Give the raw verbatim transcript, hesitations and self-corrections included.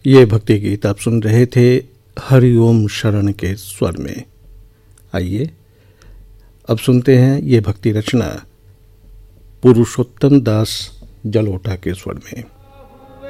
ये भक्ति गीत आप सुन रहे थे हरिओम शरण के स्वर में। आइए अब सुनते हैं ये भक्ति रचना पुरुषोत्तम दास जलोटा के स्वर में।